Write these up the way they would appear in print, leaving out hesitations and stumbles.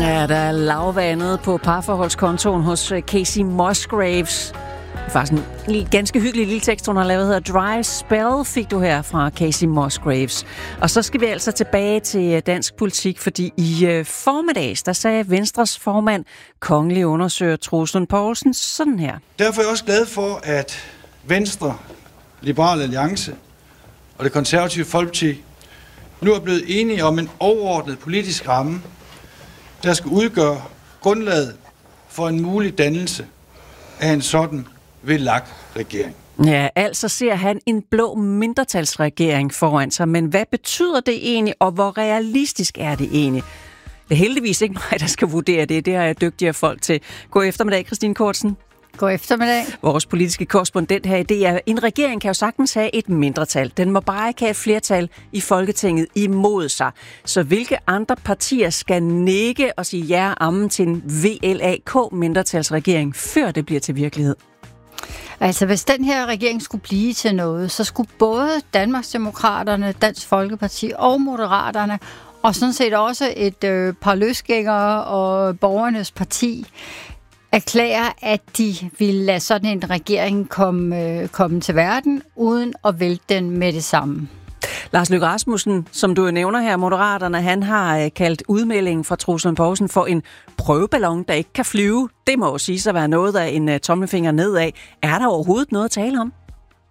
Ja, der er lavvandet på parforholdskontoen hos Kacey Musgraves. Det er faktisk en ganske hyggelig lille tekst, hun har lavet, hedder Dry Spell, fik du her fra Kacey Musgraves. Og så skal vi altså tilbage til dansk politik, fordi i formiddags, der sagde Venstres formand, kongelig undersøger Troels Lund Poulsen, sådan her. Derfor er jeg også glad for, at Venstre, Liberal Alliance og det konservative Folkeparti nu er blevet enige om en overordnet politisk ramme, der skal udgøre grundlaget for en mulig dannelse af en sådan VLAK-regering. Ja, altså ser han en blå mindretalsregering foran sig, men hvad betyder det egentlig, og hvor realistisk er det egentlig? Det er heldigvis ikke mig, der skal vurdere det. Det har jeg dygtigere folk til. God eftermiddag, Christine Kortsen. God eftermiddag. Vores politiske korrespondent her i DR. En regering kan jo sagtens have et mindretal. Den må bare ikke have et flertal i Folketinget imod sig. Så hvilke andre partier skal nikke og sige ja og amen til en VLAK-mindretalsregering, før det bliver til virkelighed? Altså, hvis den her regering skulle blive til noget, så skulle både Danmarksdemokraterne, Dansk Folkeparti og Moderaterne, og sådan set også et par løsgængere og Borgernes Parti, erklære, at de ville lade sådan en regering komme til verden, uden at vælte den med det samme. Lars Løkke Rasmussen, som du nævner her, Moderaterne, han har kaldt udmeldingen fra Troels Lund Poulsen for en prøveballon, der ikke kan flyve. Det må jo sige at være noget af en tommelfinger nedad. Er der overhovedet noget at tale om?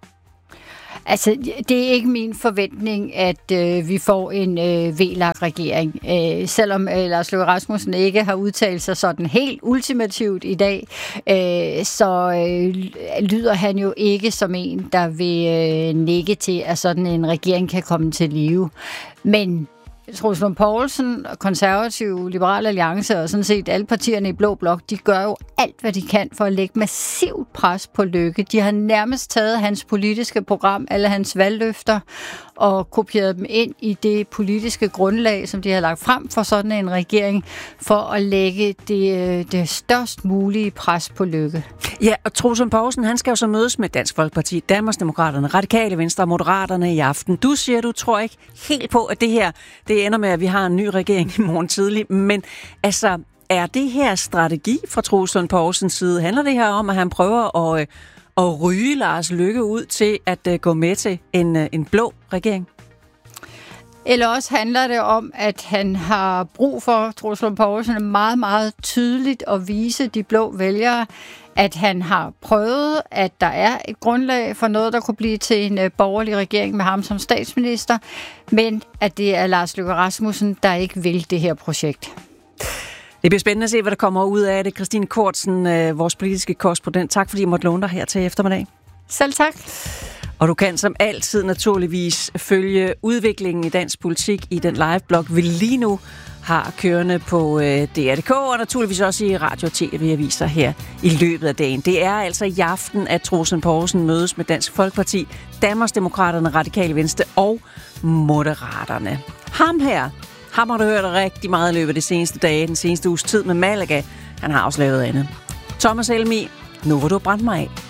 Altså, det er ikke min forventning, at vi får en VLAK-regering. Selvom Lars Løkke Rasmussen ikke har udtalt sig sådan helt ultimativt i dag, så lyder han jo ikke som en, der vil nikke til, at sådan en regering kan komme til live. Men Troels Lund Poulsen, Konservative, Liberal Alliance og sådan set alle partierne i Blå Blok, de gør jo alt, hvad de kan for at lægge massivt pres på Løkke. De har nærmest taget hans politiske program, alle hans valgløfter, og kopieret dem ind i det politiske grundlag, som de har lagt frem for sådan en regering, for at lægge det størst mulige pres på Løkke. Ja, og Troels Lund Poulsen, han skal jo så mødes med Dansk Folkeparti, Danmarksdemokraterne, Radikale Venstre og Moderaterne i aften. Du siger, du tror ikke helt på, at det her det ender med, at vi har en ny regering i morgen tidlig. Men altså, er det her strategi fra Troels Lund Poulsens side? Handler det her om, at han prøver at ryge Lars Løkke ud til at gå med til en blå regering? Eller også handler det om, at han har brug for, Troels Lund Poulsen, meget, meget tydeligt at vise de blå vælgere, at han har prøvet, at der er et grundlag for noget, der kunne blive til en borgerlig regering med ham som statsminister, men at det er Lars Løkke Rasmussen, der ikke vil det her projekt. Det bliver spændende at se, hvad der kommer ud af det. Christine Kortsen, vores politiske korrespondent. Tak fordi I måtte låne dig her til eftermiddag. Selv tak. Og du kan som altid naturligvis følge udviklingen i dansk politik i den live-blog, vi lige nu har kørende på DR.dk, og naturligvis også i radio- og tv-aviser her i løbet af dagen. Det er altså i aften, at Troels Lund Poulsen mødes med Dansk Folkeparti, Danmarksdemokraterne, Radikale Venstre og Moderaterne. Ham har du hørt rigtig meget i løbet af de seneste dage, den seneste uges tid med Malaga. Han har også lavet andet. Thomas Helmig, nu hvor du brændt mig af.